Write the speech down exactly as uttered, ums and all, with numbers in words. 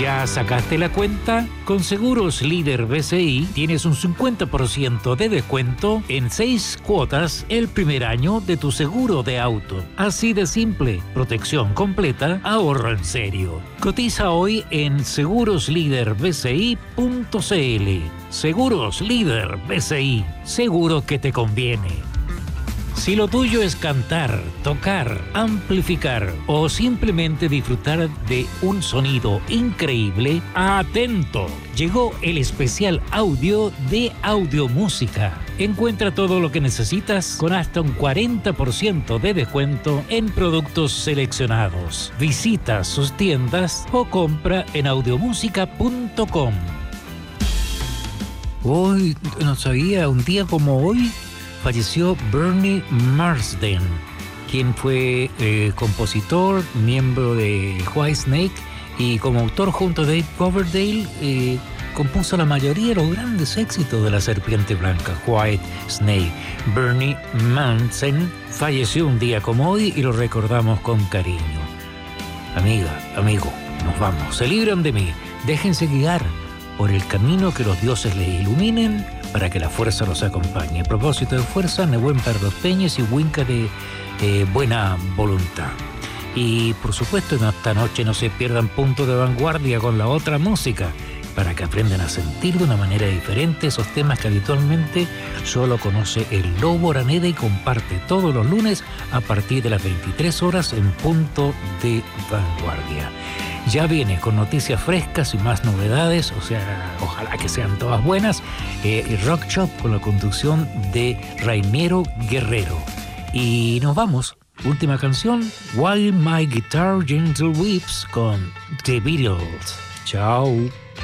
¿Ya sacaste la cuenta? Con Seguros Líder B C I tienes un cincuenta por ciento de descuento en seis cuotas el primer año de tu seguro de auto. Así de simple, protección completa, ahorro en serio. Cotiza hoy en seguros líder b c i punto c l. Seguros Líder B C I, seguro que te conviene. Si lo tuyo es cantar, tocar, amplificar o simplemente disfrutar de un sonido increíble, ¡atento! Llegó el especial audio de Audiomúsica. Encuentra todo lo que necesitas con hasta un cuarenta por ciento de descuento en productos seleccionados. Visita sus tiendas o compra en audiomúsica punto com. Hoy, no sabía, un día como hoy, falleció Bernie Marsden, quien fue eh, compositor, miembro de Whitesnake y como autor junto a Dave Coverdale eh, compuso la mayoría de los grandes éxitos de la Serpiente Blanca, Whitesnake. Bernie Marsden falleció un día como hoy y lo recordamos con cariño. Amiga, amigo, nos vamos. Se libran de mí, déjense guiar por el camino que los dioses les iluminen para que la fuerza los acompañe. A propósito de fuerza, Nehuen Pardos Peñes y Winca de eh, buena voluntad. Y por supuesto, en esta noche no se pierdan Punto de Vanguardia con la otra música, para que aprendan a sentir de una manera diferente esos temas que habitualmente solo conoce el Lobo Araneda y comparte todos los lunes a partir de las veintitrés horas en Punto de Vanguardia. Ya viene con noticias frescas y más novedades, o sea, ojalá que sean todas buenas, eh, Rock Shop con la conducción de Rainiero Guerrero. Y nos vamos, última canción, While My Guitar Gentle Weeps con The Beatles. Chao.